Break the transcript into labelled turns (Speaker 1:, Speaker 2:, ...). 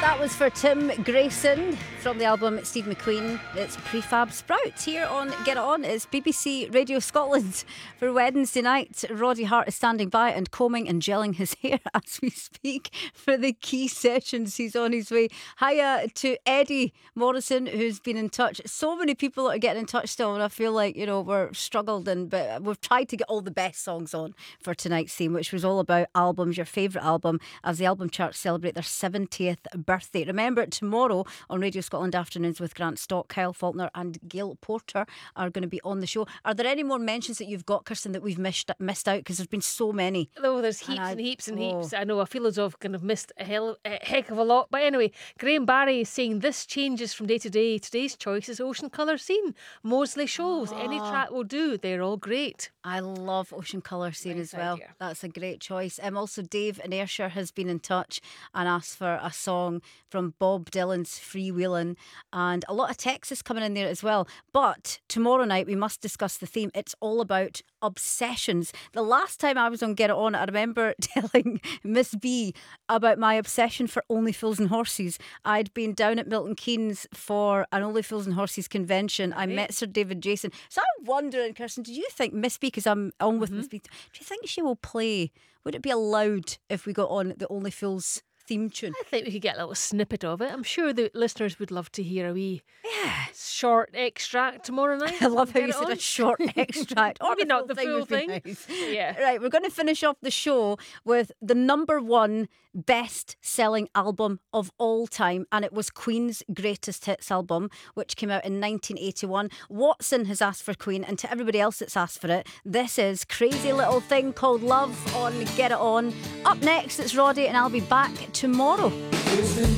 Speaker 1: That was for Tim Grayson from the album Steve McQueen. It's Prefab Sprouts here on Get It On. It's BBC Radio Scotland for Wednesday night. Roddy Hart is standing by and combing and gelling his hair as we speak for the key sessions. He's on his way. Hiya to Eddie Morrison, who's been in touch. So many people are getting in touch still, and I feel like, you know, we're struggled, but we've tried to get all the best songs on for tonight's theme, which was all about albums, your favourite album, as the album charts celebrate their 70th birthday. Remember, tomorrow on Radio Scotland Afternoons with Grant Stock, Kyle Faulkner and Gail Porter are going to be on the show. Are there any more mentions that you've got, Kirsten, that we've missed out? Because there's been so many.
Speaker 2: Oh, there's heaps and heaps. I know, I feel as though I've kind of missed a heck of a lot. But anyway, Graham Barry is saying this changes from day to day. Today's choice is Ocean Colour Scene. Mosley Shoals. Any track will do. They're all great.
Speaker 1: I love Ocean Colour Scene as well. Idea. That's a great choice. Also, Dave in Ayrshire has been in touch and asked for a song from Bob Dylan's Freewheelin', and a lot of texts is coming in there as well. But tomorrow night we must discuss the theme. It's all about obsessions. The last time I was on Get It On, I remember telling Miss B about my obsession for Only Fools and Horses. I'd been down at Milton Keynes for an Only Fools and Horses convention. I met Sir David Jason. So I'm wondering, Kirsten, do you think Miss B, because I'm on with Miss B, do you think she will play? Would it be allowed if we got on the Only Fools theme tune?
Speaker 2: I think we could get a little snippet of it. I'm sure the listeners would love to hear a wee short extract tomorrow night.
Speaker 1: I love how you said a short extract. Or
Speaker 2: maybe not the full thing.
Speaker 1: Nice.
Speaker 2: Yeah.
Speaker 1: Right, we're going to finish off the show with the number one best-selling album of all time, and it was Queen's Greatest Hits album, which came out in 1981. Watson has asked for Queen, and to everybody else that's asked for it, this is Crazy Little Thing Called Love on Get It On. Up next, it's Roddy, and I'll be back tomorrow.